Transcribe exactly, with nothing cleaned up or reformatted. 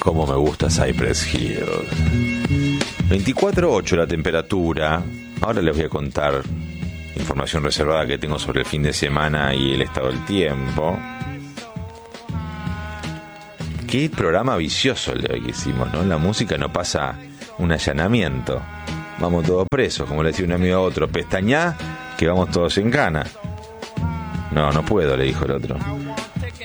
Cómo me gusta Cypress Hill. veinticuatro punto ocho la temperatura. Ahora les voy a contar información reservada que tengo sobre el fin de semana y el estado del tiempo. Qué programa vicioso el de hoy que hicimos, ¿no? La música no pasa un allanamiento. Vamos todos presos, como le decía un amigo a otro. Pestañá, que vamos todos en cana. No, no puedo, le dijo el otro.